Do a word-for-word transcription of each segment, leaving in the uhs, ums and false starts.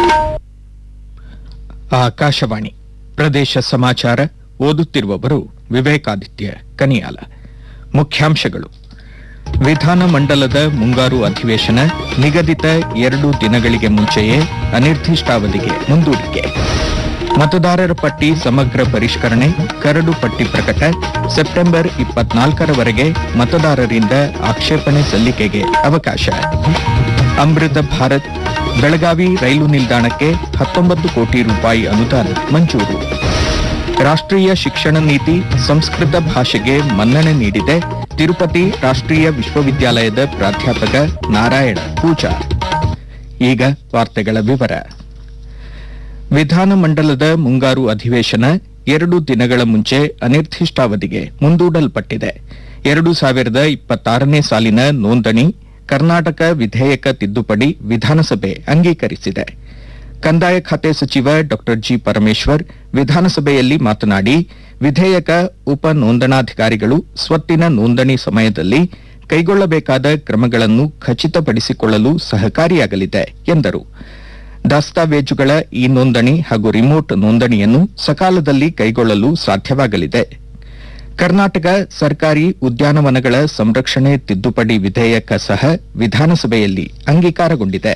ಆಕಾಶವಾಣಿ ಪ್ರದೇಶ ಸಮಾಚಾರ ಓದುತ್ತಿರುವವರು ವಿವೇಕಾದಿತ್ಯ ಕನಿಯಾಲ. ಮುಖ್ಯಾಂಶಗಳು: ವಿಧಾನಮಂಡಲದ ಮುಂಗಾರು ಅಧಿವೇಶನ ನಿಗದಿತ ಎರಡು ದಿನಗಳಿಗೆ ಮುಂಚೆಯೇ ಅನಿರ್ದಿಷ್ಟಾವಧಿಗೆ ಮುಂದೂಡಿಕೆ. ಮತದಾರರ ಪಟ್ಟಿ ಸಮಗ್ರ ಪರಿಷ್ಕರಣೆ ಕರಡು ಪಟ್ಟಿ ಪ್ರಕಟ. ಸೆಪ್ಟೆಂಬರ್ ಇಪ್ಪತ್ನಾಲ್ಕರವರೆಗೆ ಮತದಾರರಿಂದ ಆಕ್ಷೇಪಣೆ ಸಲ್ಲಿಕೆಗೆ ಅವಕಾಶ. ಅಮೃತ ಭಾರತ್ ಬೆಳಗಾವಿ ರೈಲು ನಿಲ್ದಾಣಕ್ಕೆ ಹತ್ತೊಂಬತ್ತು ಕೋಟಿ ರೂಪಾಯಿ ಅನುದಾನ ಮಂಜೂರು. ರಾಷ್ಟ್ರೀಯ ಶಿಕ್ಷಣ ನೀತಿ ಸಂಸ್ಕೃತ ಭಾಷೆಗೆ ಮನ್ನಣೆ ನೀಡಿದೆ. ತಿರುಪತಿ ರಾಷ್ಟ್ರೀಯ ವಿಶ್ವವಿದ್ಯಾಲಯದ ಪ್ರಾಧ್ಯಾಪಕ ನಾರಾಯಣ ಪೂಜಾರ್. ಈಗ ವಾರ್ತೆಗಳ ವಿವರ. ವಿಧಾನಮಂಡಲದ ಮುಂಗಾರು ಅಧಿವೇಶನ ಎರಡು ದಿನಗಳ ಮುಂಚೆ ಅನಿರ್ದಿಷ್ಟಾವಧಿಗೆ ಮುಂದೂಡಲ್ಪಟ್ಟಿದೆ. ಎರಡು ಸಾವಿರದ ಇಪ್ಪತ್ತಾರನೇ ಸಾಲಿನ ನೋಂದಣಿ ಕರ್ನಾಟಕ ವಿಧೇಯಕ ತಿದ್ದುಪಡಿ ವಿಧಾನಸಭೆ ಅಂಗೀಕರಿಸಿದೆ. ಕಂದಾಯ ಖಾತೆ ಸಚಿವ ಡಾ ಜಿ ಪರಮೇಶ್ವರ್ ವಿಧಾನಸಭೆಯಲ್ಲಿ ಮಾತನಾಡಿ, ವಿಧೇಯಕ ಉಪ ನೋಂದಣಾಧಿಕಾರಿಗಳು ಸ್ವತ್ತಿನ ನೋಂದಣಿ ಸಮಯದಲ್ಲಿ ಕೈಗೊಳ್ಳಬೇಕಾದ ಕ್ರಮಗಳನ್ನು ಖಚಿತಪಡಿಸಿಕೊಳ್ಳಲು ಸಹಕಾರಿಯಾಗಲಿದೆ ಎಂದರು. ದಾಸ್ತಾವೇಜುಗಳ ಇ ನೋಂದಣಿ ಹಾಗೂ ರಿಮೋಟ್ ನೋಂದಣಿಯನ್ನು ಸಕಾಲದಲ್ಲಿ ಕೈಗೊಳ್ಳಲು ಸಾಧ್ಯವಾಗಲಿದೆ. ಕರ್ನಾಟಕ ಸರ್ಕಾರಿ ಉದ್ಯಾನವನಗಳ ಸಂರಕ್ಷಣೆ ತಿದ್ದುಪಡಿ ವಿಧೇಯಕ ಸಹ ವಿಧಾನಸಭೆಯಲ್ಲಿ ಅಂಗೀಕಾರಗೊಂಡಿದೆ.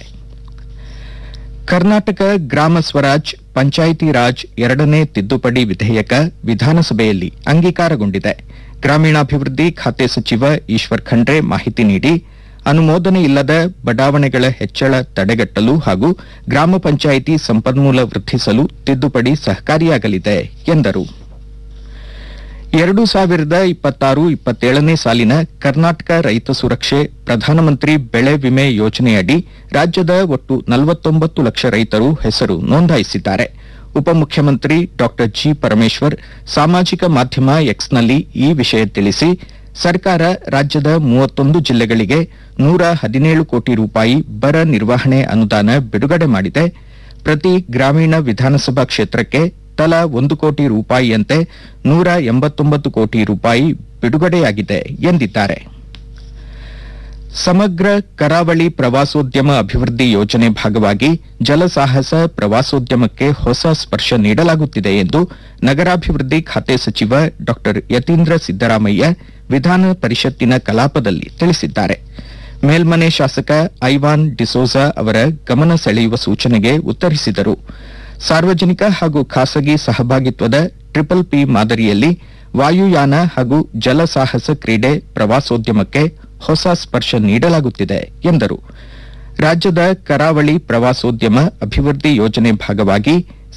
ಕರ್ನಾಟಕ ಗ್ರಾಮ ಸ್ವರಾಜ್ ಪಂಚಾಯಿತಿ ರಾಜ್ ಎರಡನೇ ತಿದ್ದುಪಡಿ ವಿಧೇಯಕ ವಿಧಾನಸಭೆಯಲ್ಲಿ ಅಂಗೀಕಾರಗೊಂಡಿದೆ. ಗ್ರಾಮೀಣಾಭಿವೃದ್ಧಿ ಖಾತೆ ಸಚಿವ ಈಶ್ವರ್ ಖಂಡ್ರೆ ಮಾಹಿತಿ ನೀಡಿ, ಅನುಮೋದನೆ ಇಲ್ಲದ ಬಡಾವಣೆಗಳ ಹೆಚ್ಚಳ ತಡೆಗಟ್ಟಲು ಹಾಗೂ ಗ್ರಾಮ ಪಂಚಾಯಿತಿ ಸಂಪನ್ಮೂಲ ವೃದ್ಧಿಸಲು ತಿದ್ದುಪಡಿ ಸಹಕಾರಿಯಾಗಲಿದೆ ಎಂದರು. ಎರಡು ಸಾವಿರದ ಇಪ್ಪತ್ತಾರು ಇಪ್ಪತ್ತೇಳನೇ ಸಾಲಿನ ಕರ್ನಾಟಕ ರೈತ ಸುರಕ್ಷೆ ಪ್ರಧಾನಮಂತ್ರಿ ಬೆಳೆ ವಿಮೆ ಯೋಜನೆಯಡಿ ರಾಜ್ಯದ ಒಟ್ಟು ನಲವತ್ತೊಂಬತ್ತು ಲಕ್ಷ ರೈತರು ಹೆಸರು ನೋಂದಾಯಿಸಿದ್ದಾರೆ. ಉಪಮುಖ್ಯಮಂತ್ರಿ ಡಾ ಜಿ ಪರಮೇಶ್ವರ್ ಸಾಮಾಜಿಕ ಮಾಧ್ಯಮ ಎಕ್ಸ್ನಲ್ಲಿ ಈ ವಿಷಯ ತಿಳಿಸಿ, ಸರ್ಕಾರ ರಾಜ್ಯದ ಮೂವತ್ತೊಂದು ಜಿಲ್ಲೆಗಳಿಗೆ ನೂರ ಹದಿನೇಳು ಕೋಟಿ ರೂಪಾಯಿ ಬರ ನಿರ್ವಹಣೆ ಅನುದಾನ ಬಿಡುಗಡೆ ಮಾಡಿದೆ. ಪ್ರತಿ ಗ್ರಾಮೀಣ ವಿಧಾನಸಭಾ ಕ್ಷೇತ್ರಕ್ಕೆ ತಲಾ ಒಂದು ಕೋಟಿ ರೂಪಾಯಿಯಂತೆ ನೂರ ಎಂಬತ್ತೊಂಬತ್ತು ಕೋಟಿ ರೂಪಾಯಿ ಬಿಡುಗಡೆಯಾಗಿದೆ ಎಂದಿದ್ದಾರೆ. ಸಮಗ್ರ ಕರಾವಳಿ ಪ್ರವಾಸೋದ್ಯಮ ಅಭಿವೃದ್ಧಿ ಯೋಜನೆ ಭಾಗವಾಗಿ ಜಲಸಾಹಸ ಪ್ರವಾಸೋದ್ಯಮಕ್ಕೆ ಹೊಸ ಸ್ಪರ್ಶ ನೀಡಲಾಗುತ್ತಿದೆ ಎಂದು ನಗರಾಭಿವೃದ್ಧಿ ಖಾತೆ ಸಚಿವ ಡಾ ಯತೀಂದ್ರ ಸಿದ್ದರಾಮಯ್ಯ ವಿಧಾನ ಪರಿಷತ್ತಿನ ಕಲಾಪದಲ್ಲಿ ತಿಳಿಸಿದ್ದಾರೆ. ಮೇಲ್ಮನೆ ಶಾಸಕ ಐವಾನ್ ಡಿಸೋಜಾ ಅವರ ಗಮನ ಸೆಳೆಯುವ ಸೂಚನೆಗೆ ಉತ್ತರಿಸಿದರು. ಸಾರ್ವಜನಿಕ ಹಾಗೂ ಖಾಸಗಿ ಸಹಭಾಗಿತ್ವದ ಟ್ರಿಪಲ್ ಪಿ ಮಾದರಿಯಲ್ಲಿ ವಾಯುಯಾನ ಹಾಗೂ ಜಲಸಾಹಸ ಕ್ರೀಡೆ ಪ್ರವಾಸೋದ್ಯಮಕ್ಕೆ ಹೊಸ ಸ್ಪರ್ಶ ನೀಡಲಾಗುತ್ತಿದೆ ಎಂದರು. ರಾಜ್ಯದ ಕರಾವಳಿ ಪ್ರವಾಸೋದ್ಯಮ ಅಭಿವೃದ್ಧಿ ಯೋಜನೆ ಭಾಗವಾಗಿ